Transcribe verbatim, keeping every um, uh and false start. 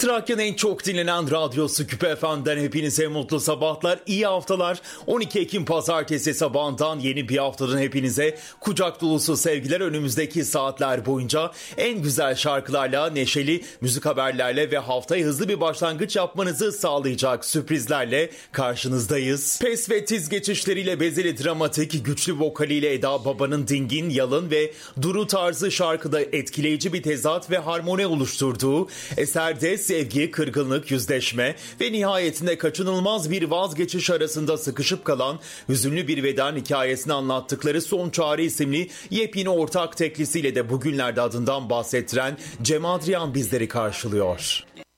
Trakya'nın en çok dinlenen radyosu Küpe F M'den hepinize mutlu sabahlar, iyi haftalar. on iki Ekim Pazartesi sabahından yeni bir haftadan hepinize kucak dolusu sevgiler. Önümüzdeki saatler boyunca en güzel şarkılarla, neşeli müzik haberlerle ve haftaya hızlı bir başlangıç yapmanızı sağlayacak sürprizlerle karşınızdayız. Pes ve tiz geçişleriyle bezeli dramatik, güçlü vokaliyle Eda Baba'nın dingin, yalın ve duru tarzı şarkıda etkileyici bir tezat ve harmoni oluşturduğu eserde sevgi, kırgınlık, yüzleşme ve nihayetinde kaçınılmaz bir vazgeçiş arasında sıkışıp kalan hüzünlü bir veda hikayesini anlattıkları Son Çare isimli yepyeni ortak teklisiyle de bugünlerde adından bahsettiren Cem Adrian bizleri karşılıyor.